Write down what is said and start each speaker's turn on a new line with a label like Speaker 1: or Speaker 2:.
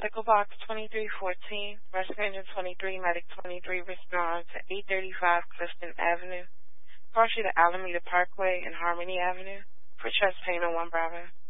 Speaker 1: Medical Box 2314, Rescue Engine 23, Medic 23, respond to 835 Clifton Avenue, partially to Alameda Parkway and Harmony Avenue, for chest pain on 1 Bravo.